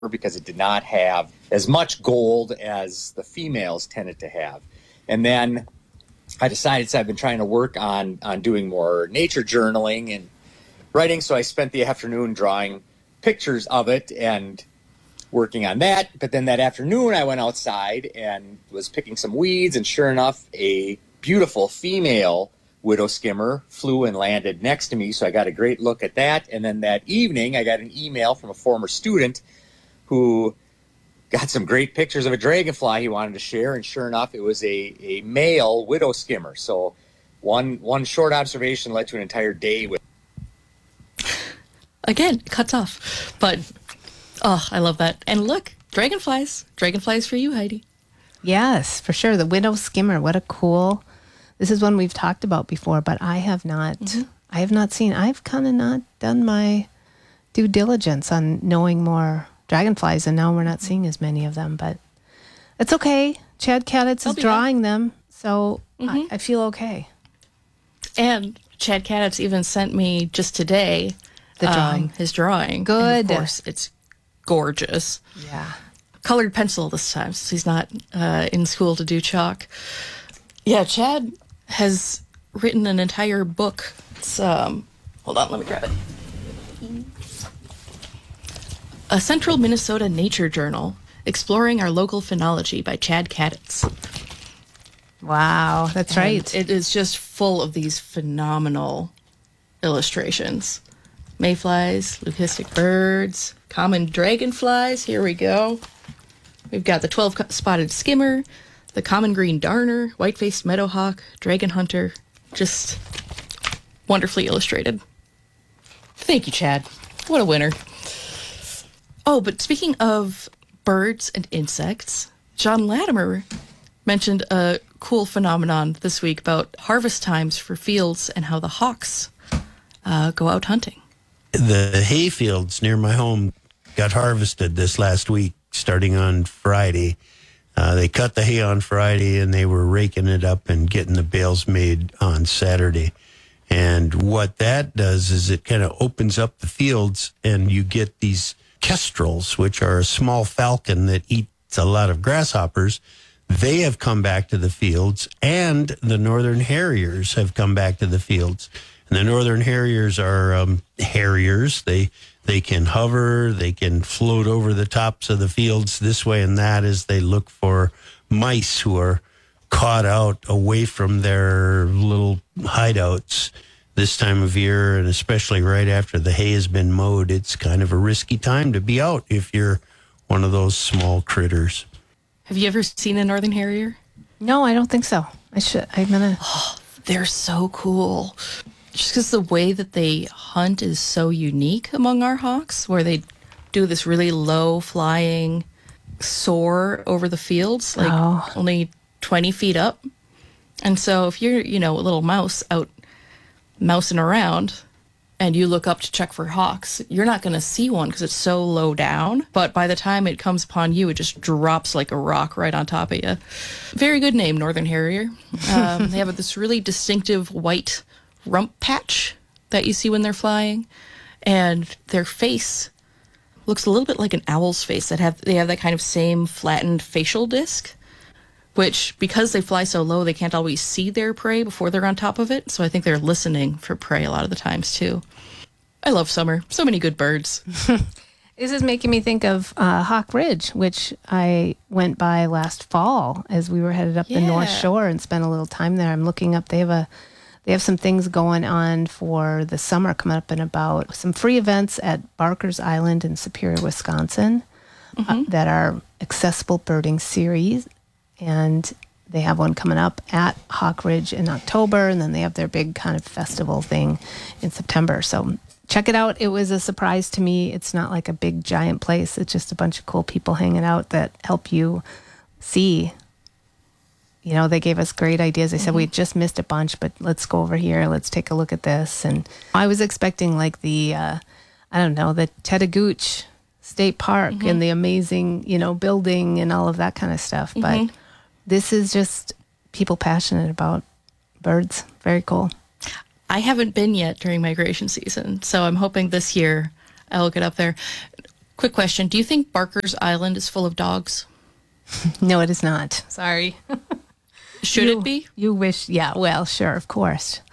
because it did not have as much gold as the females tended to have. And then I decided, so I've been trying to work on doing more nature journaling and writing, so I spent the afternoon drawing pictures of it and working on that. But then that afternoon I went outside and was picking some weeds, and sure enough, a beautiful female widow skimmer flew and landed next to me, so I got a great look at that. And then that evening I got an email from a former student who got some great pictures of a dragonfly he wanted to share, and sure enough, it was a male widow skimmer. So one short observation led to an entire day with. Again, it cuts off. But, oh, I love that. And look, dragonflies. Dragonflies for you, Heidi. Yes, for sure. The widow skimmer. What a cool. This is one we've talked about before, but I have not. Mm-hmm. I have not seen. I've kind of not done my due diligence on knowing more dragonflies, and now we're not seeing as many of them. But it's okay. Chad Kaditz is drawing them, so I feel okay. And Chad Kaditz even sent me just today the drawing, his drawing. Good. And of course, it's gorgeous. Yeah. Colored pencil this time, since he's not in school to do chalk. Yeah, Chad has written an entire book. It's, hold on, let me grab it. A Central Minnesota Nature Journal, Exploring Our Local Phenology by Chad Kaditz. Wow, that's right. It is just full of these phenomenal illustrations. Mayflies, leucistic birds, common dragonflies. Here we go. We've got the 12-spotted skimmer, the common green darner, white-faced meadowhawk, dragon hunter. Just wonderfully illustrated. Thank you, Chad. What a winner. Oh, but speaking of birds and insects, John Latimer mentioned a cool phenomenon this week about harvest times for fields and how the hawks go out hunting. The hay fields near my home got harvested this last week, starting on Friday. They cut the hay on Friday, and they were raking it up and getting the bales made on Saturday. And what that does is it kind of opens up the fields, and you get these kestrels, which are a small falcon that eats a lot of grasshoppers. They have come back to the fields, and the northern harriers have come back to the fields. And the northern harriers are harriers. They can hover, they can float over the tops of the fields this way and that as they look for mice who are caught out away from their little hideouts this time of year, and especially right after the hay has been mowed. It's kind of a risky time to be out if you're one of those small critters. Have you ever seen a northern harrier? No, I don't think so. I'm gonna. Oh, they're so cool. Just because the way that they hunt is so unique among our hawks, where they do this really low flying soar over the fields, like only 20 feet up. And so if you're, a little mouse out mousing around and you look up to check for hawks, you're not going to see one because it's so low down. But by the time it comes upon you, it just drops like a rock right on top of you. Very good name, Northern Harrier. They have this really distinctive white rump patch that you see when they're flying, and their face looks a little bit like an owl's face. They have that kind of same flattened facial disc, which, because they fly so low, they can't always see their prey before they're on top of it. So I think they're listening for prey a lot of the times too. I love summer. So many good birds. This is making me think of Hawk Ridge, which I went by last fall as we were headed up the North Shore and spent a little time there. I'm looking up. They have some things going on for the summer coming up in about some free events at Barker's Island in Superior, Wisconsin, that are accessible birding series. And they have one coming up at Hawk Ridge in October, and then they have their big kind of festival thing in September. So check it out. It was a surprise to me. It's not like a big giant place. It's just a bunch of cool people hanging out that help you see. They gave us great ideas. They said, we just missed a bunch, but let's go over here. Let's take a look at this. And I was expecting like the Chattagooch State Park and the amazing, building and all of that kind of stuff. But this is just people passionate about birds. Very cool. I haven't been yet during migration season, so I'm hoping this year I'll get up there. Quick question. Do you think Barker's Island is full of dogs? No, it is not. Sorry. Should it be? You wish, yeah, well, sure, of course.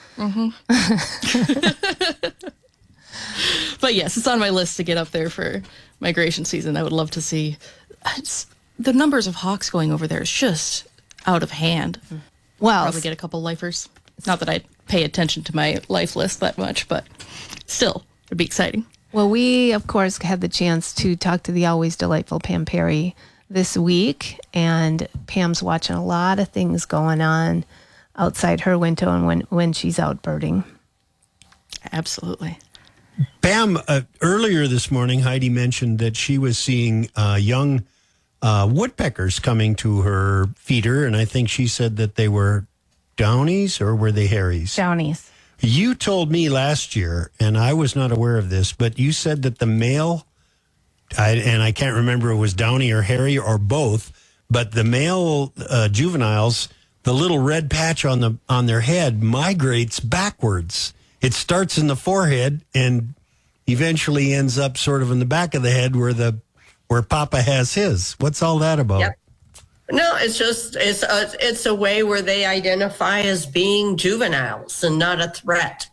But yes, it's on my list to get up there for migration season. I would love to see. The numbers of hawks going over there is just out of hand. Well, Probably get a couple lifers. Not that I pay attention to my life list that much, but still, it'd be exciting. well, we, of course, had the chance to talk to the always delightful Pam Perry this week, and Pam's watching a lot of things going on outside her window and when she's out birding. Absolutely. Pam, earlier this morning, Heidi mentioned that she was seeing young woodpeckers coming to her feeder, and I think she said that they were downies, or were they Harries? Downies. You told me last year, and I was not aware of this, but you said that the male, and I can't remember if it was downy or hairy or both, but the male juveniles, the little red patch on their head migrates backwards. It starts in the forehead and eventually ends up sort of in the back of the head where Papa has his. What's all that about? Yep. No, it's a way where they identify as being juveniles and not a threat,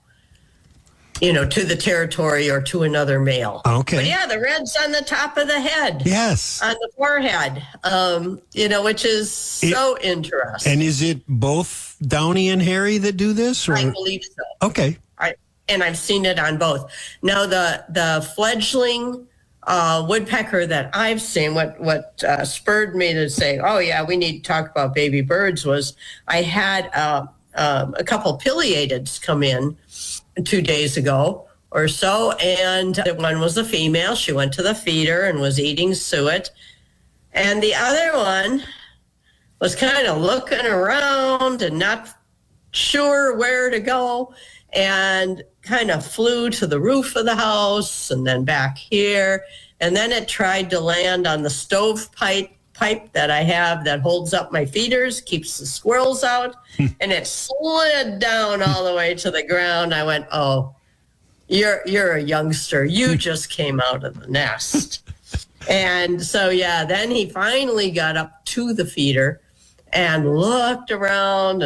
to the territory or to another male. Okay. But yeah, the red's on the top of the head. Yes. On the forehead, which is so interesting. And is it both Downy and Hairy that do this? Or? I believe so. Okay. And I've seen it on both. Now, the fledgling woodpecker that I've seen, what spurred me to say, oh, yeah, we need to talk about baby birds, was I had a couple pileateds come in 2 days ago or so, and one was a female. She went to the feeder and was eating suet. And the other one was kind of looking around and not sure where to go, and kind of flew to the roof of the house and then back here. And then it tried to land on the stovepipe that I have that holds up my feeders, keeps the squirrels out. And it slid down all the way to the ground. I went, oh, you're a youngster. You just came out of the nest. And so, yeah, then he finally got up to the feeder and looked around.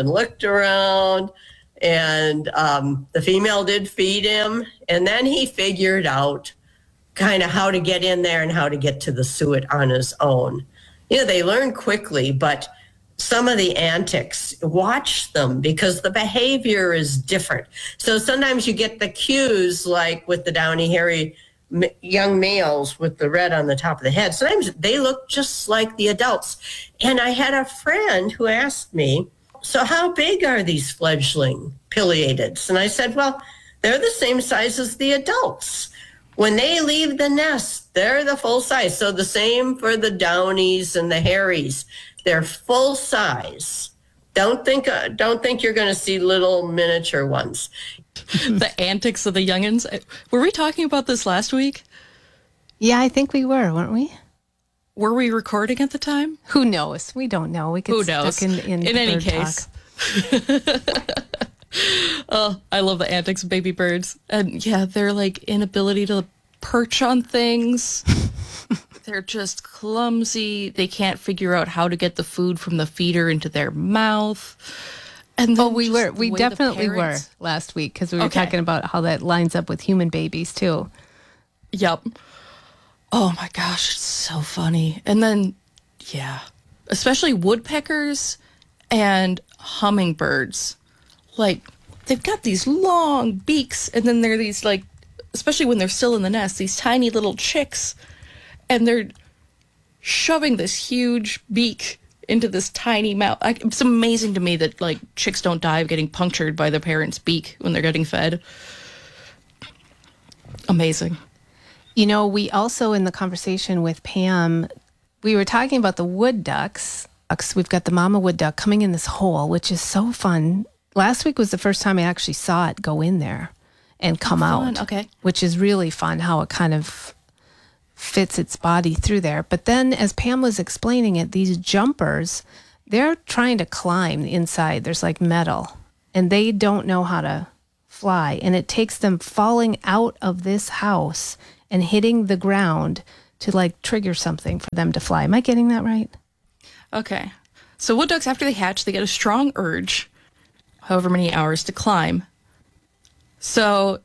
And the female did feed him. And then he figured out kind of how to get in there and how to get to the suet on his own. They learn quickly, but some of the antics, watch them, because the behavior is different. So sometimes you get the cues, like with the downy hairy young males with the red on the top of the head. Sometimes they look just like the adults. And I had a friend who asked me, so how big are these fledgling pileateds? And I said, well, they're the same size as the adults. When they leave the nest, they're the full size. So the same for the downies and the hairies. They're full size. Don't think you're going to see little miniature ones. The antics of the youngins. Were we talking about this last week? Yeah, I think we were, weren't we? Were we recording at the time? Who knows? We don't know. We get Who stuck knows? in any bird case. talk. Oh, I love the antics of baby birds. And yeah, their inability to perch on things. They're just clumsy. They can't figure out how to get the food from the feeder into their mouth. And then We definitely were last week, because we were talking about how that lines up with human babies too. Yep. Oh my gosh, it's so funny. And then, yeah, especially woodpeckers and hummingbirds. They've got these long beaks, and then they're these, especially when they're still in the nest, these tiny little chicks, and they're shoving this huge beak into this tiny mouth. It's amazing to me that, chicks don't die of getting punctured by their parents' beak when they're getting fed. Amazing. We also, in the conversation with Pam, we were talking about the wood ducks. We've got the mama wood duck coming in this hole, which is so fun. Last week was the first time I actually saw it go in there and come out. Okay. Which is really fun, how it kind of fits its body through there. But then, as Pam was explaining it, these jumpers, they're trying to climb inside. There's metal, and they don't know how to fly. And it takes them falling out of this house and hitting the ground to like trigger something for them to fly. Am I getting that right? Okay. So wood ducks, after they hatch, they get a strong urge, however many hours, to climb. So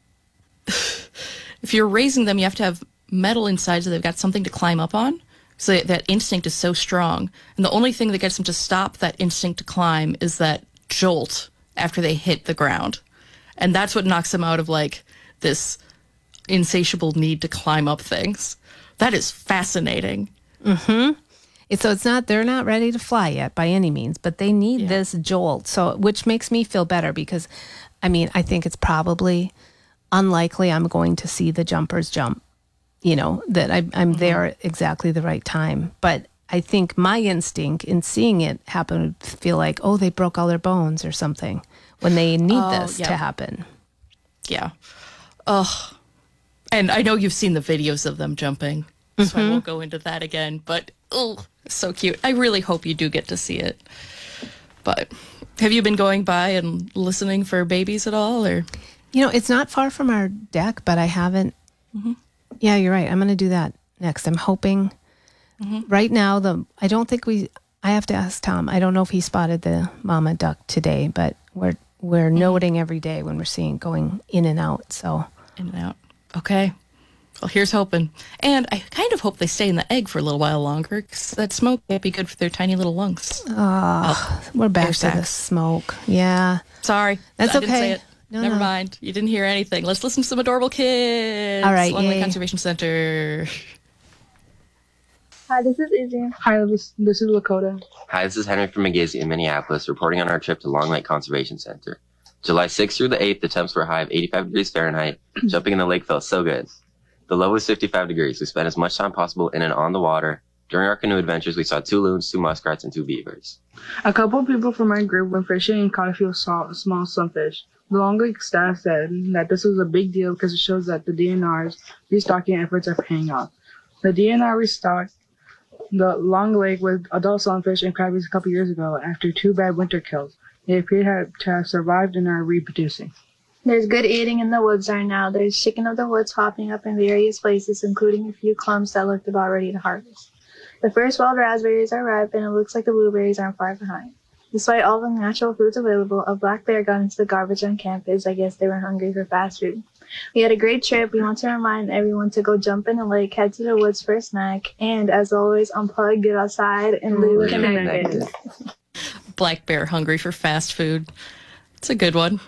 if you're raising them, you have to have metal inside so they've got something to climb up on. So that instinct is so strong. And the only thing that gets them to stop that instinct to climb is that jolt after they hit the ground. And that's what knocks them out of like this insatiable need to climb up things. That is fascinating. Mm-hmm. So they're not ready to fly yet by any means, but they need this jolt. So, which makes me feel better because, I mean, I think it's probably unlikely I'm going to see the jumpers jump, that I'm there at exactly the right time. But I think my instinct in seeing it happen would feel like, oh, they broke all their bones or something when they need this to happen. Yeah. Oh, and I know you've seen the videos of them jumping, so I won't go into that again, but so cute. I really hope you do get to see it. But have you been going by and listening for babies at all, or? It's not far from our deck, but I haven't. Mm-hmm. Yeah, you're right. I'm going to do that next. I'm hoping right now, I don't think I have to ask Tom. I don't know if he spotted the mama duck today, but we're noting every day when we're seeing going in and out. So in and out. Okay. Well, here's hoping. And I kind of hope they stay in the egg for a little while longer because that smoke can't be good for their tiny little lungs. We're back to the smoke. Yeah. Sorry. That's I okay. Didn't say it. Never mind. You didn't hear anything. Let's listen to some adorable kids. All right. Long Lake Conservation Center. Hi, this is Izzy. Hi, this is Lakota. Hi, this is Henry from McGizzy in Minneapolis, reporting on our trip to Long Lake Conservation Center. July 6th through the 8th, the temps were high of 85 degrees Fahrenheit. Jumping in the lake felt so good. The low was 55 degrees. We spent as much time possible in and on the water. During our canoe adventures, we saw 2 loons, 2 muskrats, and 2 beavers. A couple of people from our group went fishing and caught a few small sunfish. The Long Lake staff said that this was a big deal because it shows that the DNR's restocking efforts are paying off. The DNR restocked the Long Lake with adult sunfish and crabbies a couple years ago after 2 bad winter kills. They appear to have survived and are reproducing. There's good eating in the woods right now. There's chicken of the woods hopping up in various places, including a few clumps that looked about ready to harvest. The first wild raspberries are ripe, and it looks like the blueberries aren't far behind. Despite all the natural fruits available, a black bear got into the garbage on campus. I guess they were hungry for fast food. We had a great trip. We want to remind everyone to go jump in the lake, head to the woods for a snack, and as always, unplug, get outside, and live connected. Black bear hungry for fast food. It's a good one.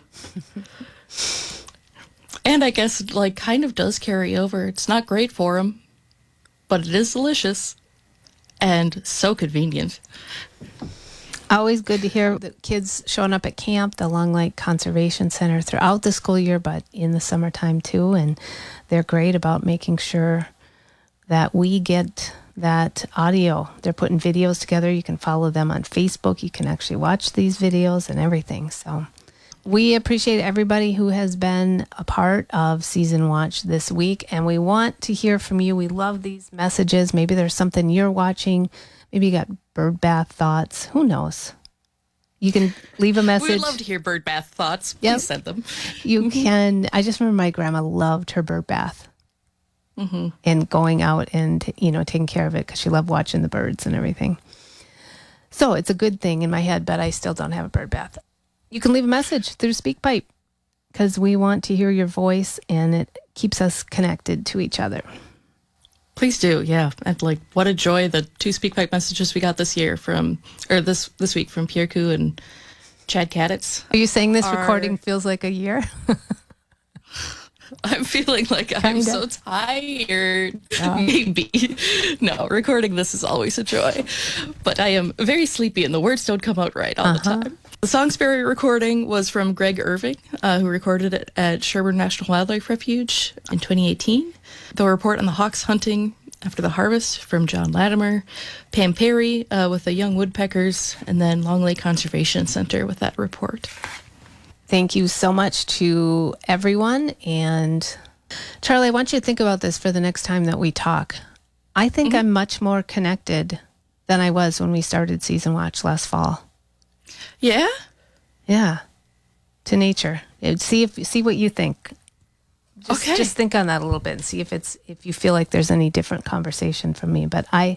And I guess it kind of does carry over. It's not great for them, but it is delicious and so convenient. Always good to hear the kids showing up at camp, the Long Lake Conservation Center, throughout the school year, but in the summertime too. And they're great about making sure that we get that audio. They're putting videos together. You can follow them on Facebook. You can actually watch these videos and everything. So we appreciate everybody who has been a part of Season Watch this week, and we want to hear from you. We love these messages. Maybe there's something you're watching. Maybe you got bird bath thoughts. Who knows? You can leave a message. We'd love to hear bird bath thoughts. Please send them. You can. I just remember my grandma loved her bird bath. And going out and, taking care of it because she loved watching the birds and everything. So it's a good thing in my head, but I still don't have a bird bath. You can leave a message through SpeakPipe because we want to hear your voice and it keeps us connected to each other. Please do, yeah. And what a joy the 2 SpeakPipe messages we got this week from Pierre Koo and Chad Kaditz. Are you saying this recording feels like a year? I'm feeling like I'm so tired. Maybe. No, recording this is always a joy. But I am very sleepy and the words don't come out right all the time. The Song-Sparrow recording was from Greg Irving, who recorded it at Sherburne National Wildlife Refuge in 2018. The report on the hawks hunting after the harvest from John Latimer, Pam Perry with the young woodpeckers, and then Long Lake Conservation Center with that report. Thank you so much to everyone. And Charlie, I want you to think about this for the next time that we talk. I think I'm much more connected than I was when we started Season Watch last fall. Yeah? Yeah. To nature. See what you think. Just think on that a little bit and see if you feel like there's any different conversation from me. But I